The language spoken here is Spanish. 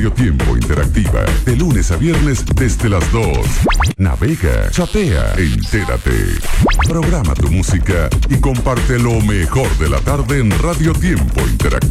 Radio Tiempo Interactiva, de lunes a viernes desde las 2. Navega, chatea, entérate. Programa tu música y comparte lo mejor de la tarde en Radio Tiempo Interactiva.